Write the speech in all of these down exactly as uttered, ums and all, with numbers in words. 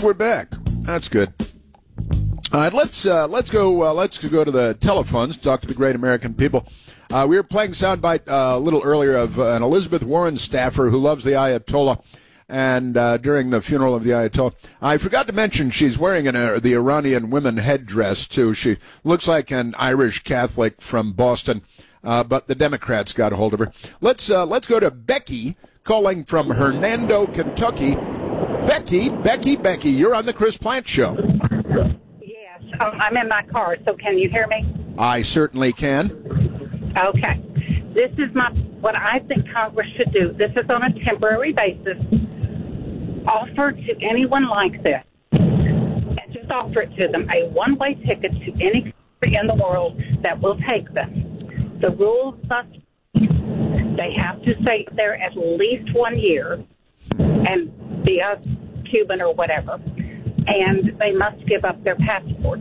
we're back. That's good. All right, let's uh, let's go. Uh, let's go to the telephones. Talk to the great American people. Uh, we were playing soundbite uh, a little earlier of uh, an Elizabeth Warren staffer who loves the Ayatollah, and uh, during the funeral of the Ayatollah, I forgot to mention she's wearing an, uh, the Iranian women headdress too. She looks like an Irish Catholic from Boston, uh, but the Democrats got a hold of her. Let's uh, let's go to Becky calling from Hernando, Kentucky. Becky, Becky, Becky, you're on the Chris Plante Show. Yes, um, I'm in my car, so can you hear me? I certainly can. Okay. This is my what I think Congress should do. This is on a temporary basis. Offer to anyone like this, and just offer it to them, a one-way ticket to any country in the world that will take them. The rules must, they have to stay there at least one year and be a Cuban or whatever, and they must give up their passport.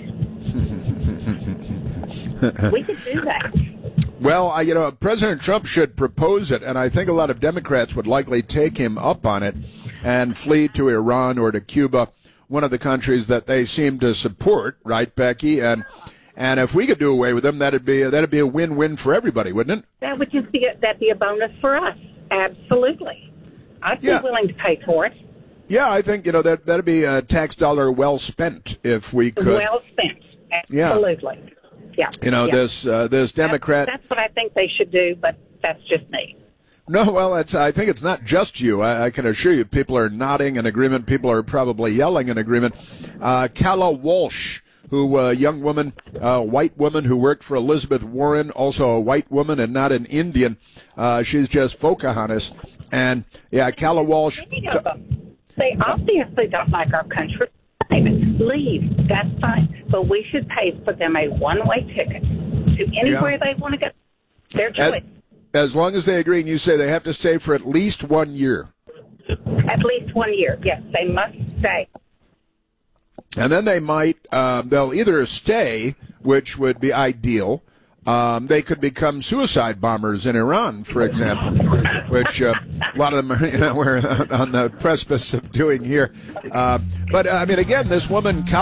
We could do that. Well, I, you know, President Trump should propose it, and I think a lot of Democrats would likely take him up on it and flee to Iran or to Cuba, one of the countries that they seem to support, right, Becky? And and if we could do away with them, that'd be that'd be a win-win for everybody, wouldn't it? That would just be a, that'd be a bonus for us. Absolutely, I'd be Yeah. willing to pay for it. Yeah, I think, you know, that that'd be a tax dollar well spent if we could. Well spent. Absolutely. Yeah. You know, yeah. this uh, this Democrat. That's, that's what I think they should do, but that's just me. No, well, it's, I think it's not just you. I, I can assure you people are nodding in agreement. People are probably yelling in agreement. Uh, Calla Walsh, who a uh, young woman, a uh, white woman who worked for Elizabeth Warren, also a white woman and not an Indian. Uh, she's just Pocahontas. And, yeah, Calla Walsh. Many of them. They obviously don't like our country. Leave. That's fine. But we should pay for them a one-way ticket to anywhere Yeah. they want to go. Their choice. As, as long as they agree, and you say they have to stay for at least one year. At least one year. Yes, they must stay. And then they might, uh, they'll either stay, which would be ideal. Um, they could become suicide bombers in Iran, for example, which uh, a lot of them are, you know, we're on the precipice of doing here. Uh, but, uh, I mean, again, this woman,